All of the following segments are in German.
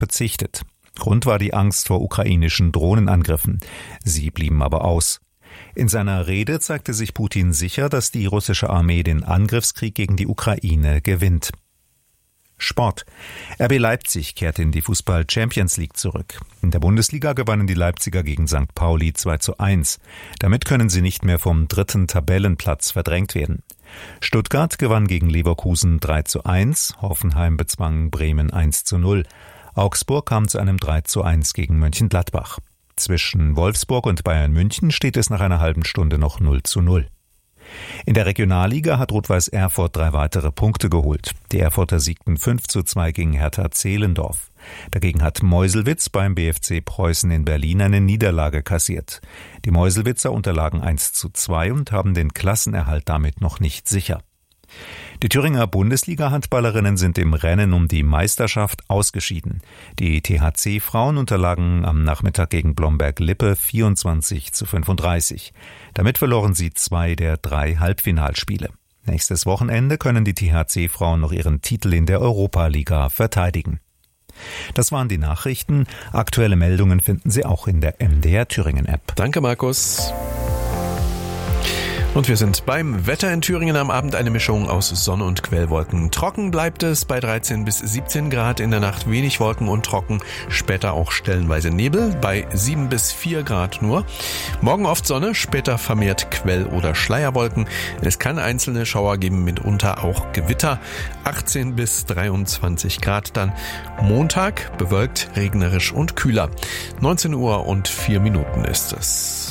bezichtet. Grund war die Angst vor ukrainischen Drohnenangriffen. Sie blieben aber aus. In seiner Rede zeigte sich Putin sicher, dass die russische Armee den Angriffskrieg gegen die Ukraine gewinnt. Sport. RB Leipzig kehrt in die Fußball-Champions League zurück. In der Bundesliga gewannen die Leipziger gegen St. Pauli 2:1. Damit können sie nicht mehr vom 3. Tabellenplatz verdrängt werden. Stuttgart gewann gegen Leverkusen 3:1. Hoffenheim bezwang Bremen 1:0. Augsburg kam zu einem 3:1 gegen Mönchengladbach. Zwischen Wolfsburg und Bayern München steht es nach einer halben Stunde noch 0:0. In der Regionalliga hat Rot-Weiß Erfurt 3 weitere Punkte geholt. Die Erfurter siegten 5:2 gegen Hertha Zehlendorf. Dagegen hat Meuselwitz beim BFC Preußen in Berlin eine Niederlage kassiert. Die Meuselwitzer unterlagen 1:2 und haben den Klassenerhalt damit noch nicht sicher. Die Thüringer Bundesliga-Handballerinnen sind im Rennen um die Meisterschaft ausgeschieden. Die THC-Frauen unterlagen am Nachmittag gegen Blomberg-Lippe 24:35. Damit verloren sie 2 der 3 Halbfinalspiele. Nächstes Wochenende können die THC-Frauen noch ihren Titel in der Europa-Liga verteidigen. Das waren die Nachrichten. Aktuelle Meldungen finden Sie auch in der MDR Thüringen-App. Danke, Markus. Und wir sind beim Wetter in Thüringen. Am Abend eine Mischung aus Sonne und Quellwolken. Trocken bleibt es bei 13 bis 17 Grad, in der Nacht wenig Wolken und trocken, später auch stellenweise Nebel, bei 7 bis 4 Grad nur. Morgen oft Sonne, später vermehrt Quell- oder Schleierwolken. Es kann einzelne Schauer geben, mitunter auch Gewitter. 18 bis 23 Grad dann. Montag bewölkt, regnerisch und kühler. 19 Uhr und 4 Minuten ist es.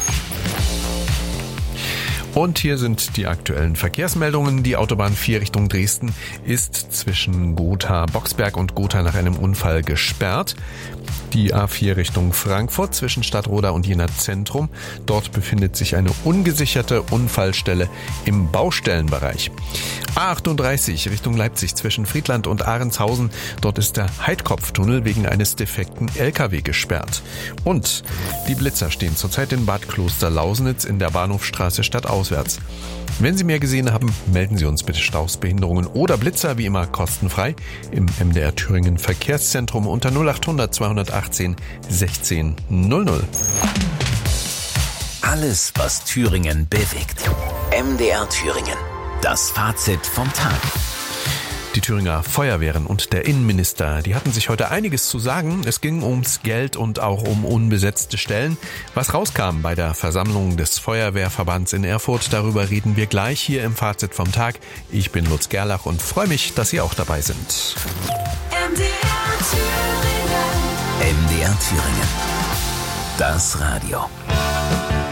Und hier sind die aktuellen Verkehrsmeldungen. Die Autobahn 4 Richtung Dresden ist zwischen Gotha-Boxberg und Gotha nach einem Unfall gesperrt. Die A4 Richtung Frankfurt zwischen Stadtroda und Jena Zentrum. Dort befindet sich eine ungesicherte Unfallstelle im Baustellenbereich. A38 Richtung Leipzig zwischen Friedland und Ahrenshausen. Dort ist der Heidkopftunnel wegen eines defekten LKW gesperrt. Und die Blitzer stehen zurzeit in Bad Kloster-Lausnitz in der Bahnhofstraße stadtauswärts. Wenn Sie mehr gesehen haben, melden Sie uns bitte Staus, Behinderungen oder Blitzer, wie immer kostenfrei, im MDR Thüringen Verkehrszentrum unter 0800 218 16 00. Alles, was Thüringen bewegt. MDR Thüringen. Das Fazit vom Tag. Die Thüringer Feuerwehren und der Innenminister, die hatten sich heute einiges zu sagen. Es ging ums Geld und auch um unbesetzte Stellen. Was rauskam bei der Versammlung des Feuerwehrverbands in Erfurt, darüber reden wir gleich hier im Fazit vom Tag. Ich bin Lutz Gerlach und freue mich, dass Sie auch dabei sind. MDR Thüringen. Das Radio.